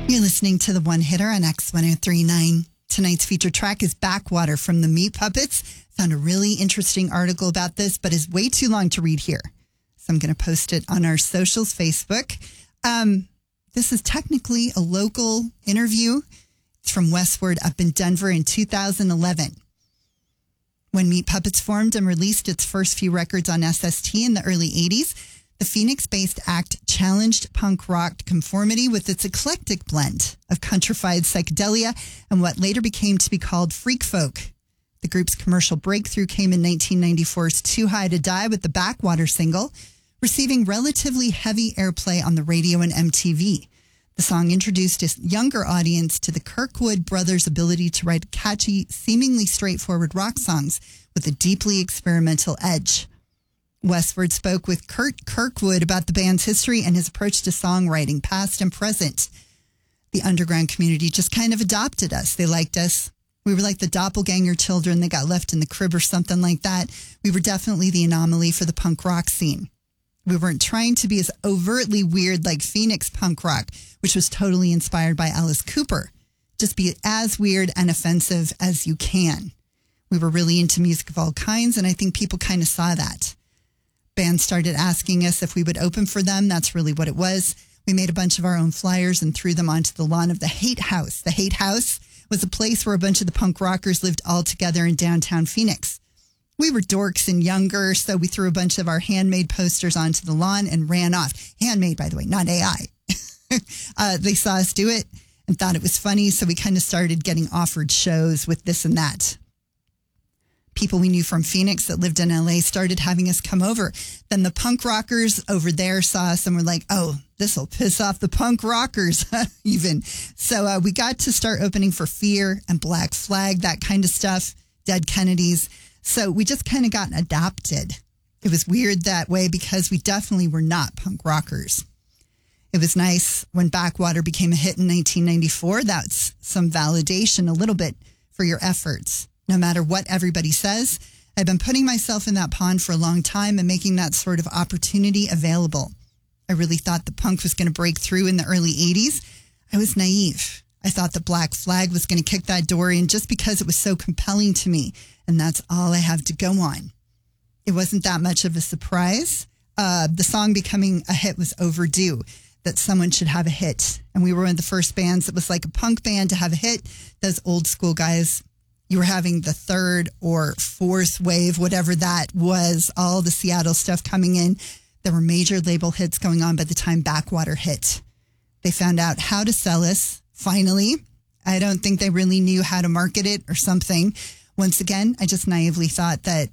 You're listening to the One Hitter on X1039. Tonight's featured track is Backwater from the Meat Puppets. Found a really interesting article about this, but is way too long to read here. So I'm going to post it on our socials, Facebook. This is technically a local interview. It's from Westward up in Denver in 2011. When Meat Puppets formed and released its first few records on SST in the early 80s, the Phoenix-based act challenged punk rock conformity with its eclectic blend of countrified psychedelia and what later became to be called freak folk. The group's commercial breakthrough came in 1994's Too High to Die with the Backwater single, receiving relatively heavy airplay on the radio and MTV. The song introduced a younger audience to the Kirkwood brothers' ability to write catchy, seemingly straightforward rock songs with a deeply experimental edge. Westward spoke with Kurt Kirkwood about the band's history and his approach to songwriting, past and present. The underground community just kind of adopted us. They liked us. We were like the doppelganger children that got left in the crib or something like that. We were definitely the anomaly for the punk rock scene. We weren't trying to be as overtly weird like Phoenix punk rock, which was totally inspired by Alice Cooper. Just be as weird and offensive as you can. We were really into music of all kinds, and I think people kind of saw that. Bands started asking us if we would open for them. That's really what it was. We made a bunch of our own flyers and threw them onto the lawn of the Hate House. The Hate House was a place where a bunch of the punk rockers lived all together in downtown Phoenix. We were dorks and younger, so we threw a bunch of our handmade posters onto the lawn and ran off. Handmade, by the way, not AI. They saw us do it and thought it was funny, so we kind of started getting offered shows with this and that. People we knew from Phoenix that lived in LA started having us come over. Then the punk rockers over there saw us and were like, oh, this will piss off the punk rockers even. So we got to start opening for Fear and Black Flag, that kind of stuff, Dead Kennedys. So we just kind of got adopted. It was weird that way because we definitely were not punk rockers. It was nice when Backwater became a hit in 1994. That's some validation a little bit for your efforts. No matter what everybody says, I've been putting myself in that pond for a long time and making that sort of opportunity available. I really thought the punk was going to break through in the early 80s. I was naive. I thought the Black Flag was going to kick that door in just because it was so compelling to me. And that's all I have to go on. It wasn't that much of a surprise. The song becoming a hit was overdue, that someone should have a hit. And we were one of the first bands that was like a punk band to have a hit. Those old school guys, you were having the third or fourth wave, whatever that was, all the Seattle stuff coming in. There were major label hits going on by the time Backwater hit. They found out how to sell us, finally. I don't think they really knew how to market it or something. Once again, I just naively thought that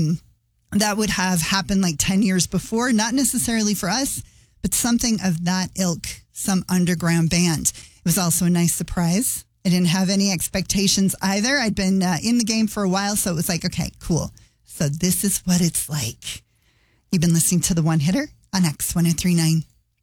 that would have happened like 10 years before, not necessarily for us, but something of that ilk, some underground band. It was also a nice surprise. I didn't have any expectations either. I'd been in the game for a while, so it was like, okay, cool. So this is what it's like. You've been listening to The One Hitter on X1039.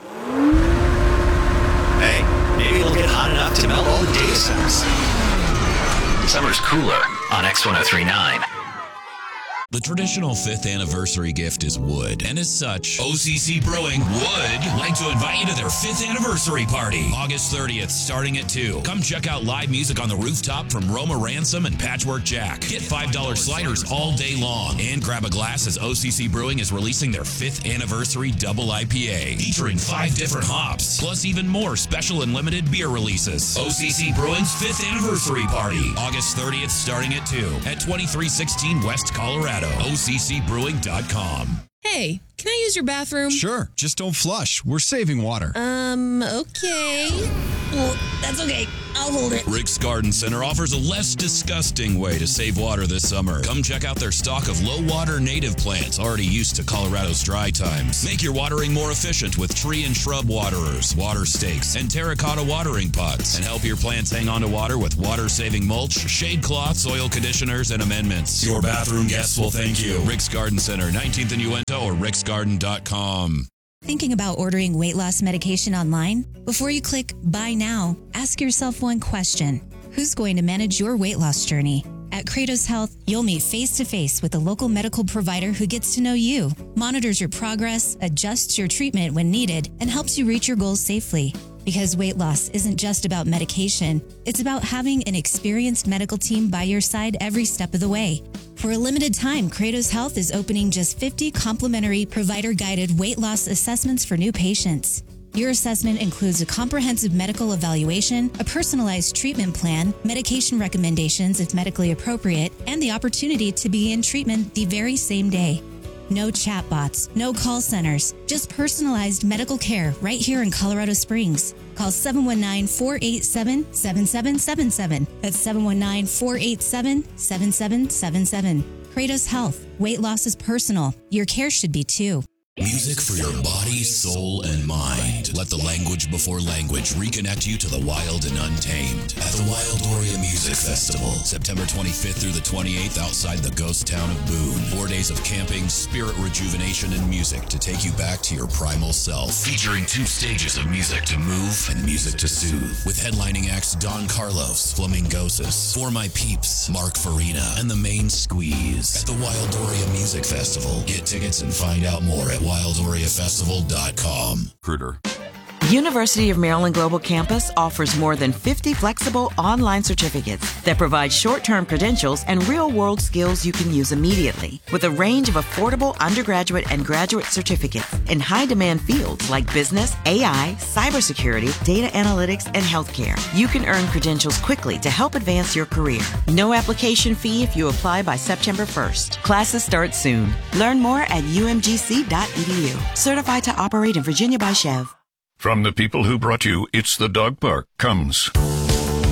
Hey, maybe it'll get hot enough to melt all the data centers. Summer's cooler on X1039. The traditional 5th anniversary gift is wood, and as such, OCC Brewing would like to invite you to their 5th anniversary party, August 30th, starting at 2. Come check out live music on the rooftop from Roma Ransom and Patchwork Jack. Get $5 sliders all day long, and grab a glass as OCC Brewing is releasing their 5th anniversary double IPA, featuring 5 different hops, plus even more special and limited beer releases. OCC Brewing's 5th anniversary party, August 30th, starting at 2 at 2316 West Colorado. OCCbrewing.com. Hey, can I use your bathroom? Sure, just don't flush. We're saving water. Okay. Well, that's okay. I'll hold it. Rick's Garden Center offers a less disgusting way to save water this summer. Come check out their stock of low-water native plants already used to Colorado's dry times. Make your watering more efficient with tree and shrub waterers, water stakes, and terracotta watering pots. And help your plants hang on to water with water-saving mulch, shade cloth, soil conditioners, and amendments. Your bathroom guests will thank you. Rick's Garden Center, 19th and Uinta, or ricksgarden.com. Thinking about ordering weight loss medication online? Before you click Buy Now, ask yourself one question. Who's going to manage your weight loss journey? At Kratos Health, you'll meet face-to-face with a local medical provider who gets to know you, monitors your progress, adjusts your treatment when needed, and helps you reach your goals safely. Because weight loss isn't just about medication, it's about having an experienced medical team by your side every step of the way. For a limited time, Kratos Health is opening just 50 complimentary provider-guided weight loss assessments for new patients. Your assessment includes a comprehensive medical evaluation, a personalized treatment plan, medication recommendations if medically appropriate, and the opportunity to begin treatment the very same day. No chatbots, no call centers, just personalized medical care right here in Colorado Springs. Call 719-487-7777. That's 719-487-7777. Kratos Health. Weight loss is personal. Your care should be too. Music for your body, soul, and mind. Let the language before language reconnect you to the wild and untamed at the Wildoria Music Festival, September 25th through the 28th outside the ghost town of Boone. 4 days of camping, spirit rejuvenation, and music to take you back to your primal self. Featuring 2 stages of music to move and music to soothe. With headlining acts Don Carlos, Flamingosis, For My Peeps, Mark Farina, and The Main Squeeze. At the Wildoria Music Festival. Get tickets and find out more at WildoriaFestival.com. Recruiter. University of Maryland Global Campus offers more than 50 flexible online certificates that provide short-term credentials and real-world skills you can use immediately. With a range of affordable undergraduate and graduate certificates in high-demand fields like business, AI, cybersecurity, data analytics, and healthcare, you can earn credentials quickly to help advance your career. No application fee if you apply by September 1st. Classes start soon. Learn more at umgc.edu. Certified to operate in Virginia by Chev. From the people who brought you It's the Dog Park comes